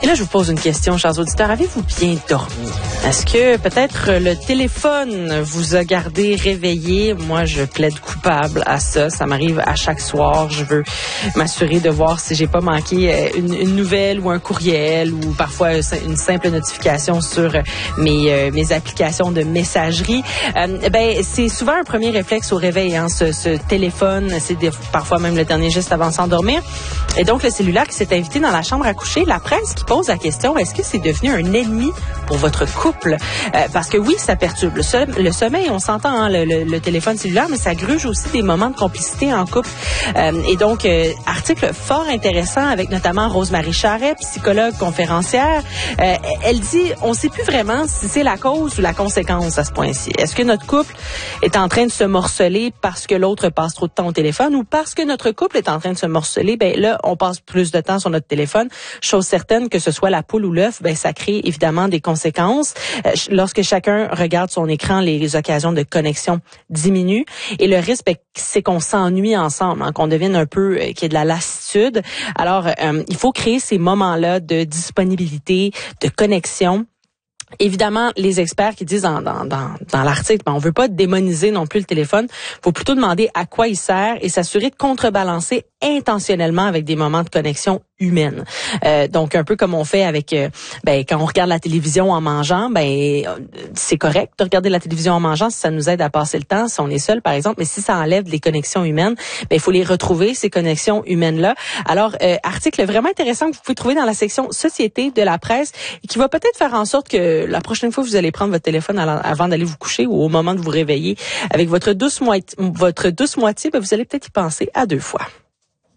là, je vous pose une question, chers auditeurs. Avez-vous bien dormi? Est-ce que peut-être le téléphone vous a gardé réveillé? Moi, je plaide coupable à ça. Ça m'arrive à chaque soir. Je veux m'assurer de voir si j'ai pas manqué une nouvelle ou un courriel ou parfois une simple notification sur mes applications de messagerie. C'est souvent un premier réflexe au réveil, hein, ce téléphone. C'est parfois même le dernier geste avant de s'endormir. Et donc, le cellulaire qui s'est invité dans la chambre à coucher, la presse qui pose la question, est-ce que c'est devenu un ennemi pour votre couple? Parce que oui, ça perturbe le sommeil, on s'entend, hein, le téléphone cellulaire, mais ça gruge aussi des moments de complicité en couple. Et donc, article fort intéressant avec notamment Rose-Marie Charret, psychologue conférencière. Elle dit, on ne sait plus vraiment si c'est la cause ou la conséquence à ce point-ci. Est-ce que notre couple est en train de se morceler parce que l'autre passe trop de temps au téléphone ou parce que notre couple est en train de se morceler? Ben là, on passe plus de temps sur notre téléphone. Chose certaine, que ce soit la poule ou l'œuf, ben ça crée évidemment des conséquences. Lorsque chacun regarde son écran, les occasions de connexion diminuent et le risque, c'est qu'on s'ennuie ensemble, hein, qu'on devienne un peu, qu'il y ait de la lassitude. Alors, il faut créer ces moments-là de disponibilité, de connexion. Évidemment, les experts qui disent dans l'article, on veut pas démoniser non plus le téléphone. Faut plutôt demander à quoi il sert et s'assurer de contrebalancer intentionnellement avec des moments de connexion humaine. Donc, un peu comme on fait avec, quand on regarde la télévision en mangeant, c'est correct de regarder la télévision en mangeant si ça nous aide à passer le temps, si on est seul, par exemple. Mais si ça enlève les connexions humaines, il faut les retrouver, ces connexions humaines-là. Alors, article vraiment intéressant que vous pouvez trouver dans la section Société de la presse et qui va peut-être faire en sorte que la prochaine fois que vous allez prendre votre téléphone avant d'aller vous coucher ou au moment de vous réveiller avec votre douce moitié, vous allez peut-être y penser à 2 fois.